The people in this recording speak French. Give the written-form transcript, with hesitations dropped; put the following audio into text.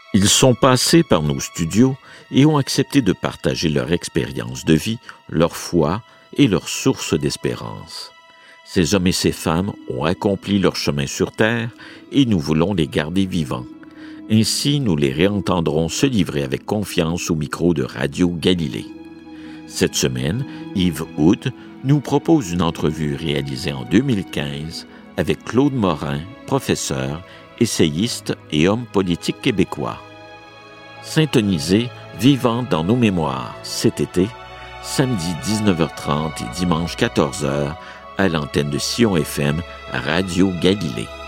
Ils sont passés par nos studios et ont accepté de partager leur expérience de vie, leur foi et leur source d'espérance. Ces hommes et ces femmes ont accompli leur chemin sur Terre et nous voulons les garder vivants. Ainsi, nous les réentendrons se livrer avec confiance au micro de Radio Galilée. Cette semaine, Yves Houd nous propose une entrevue réalisée en 2015 avec Claude Morin, professeur, essayiste et homme politique québécois. Syntonisez Vivant dans nos mémoires cet été, samedi 19h30 et dimanche 14h à l'antenne de Sion FM à Radio Galilée.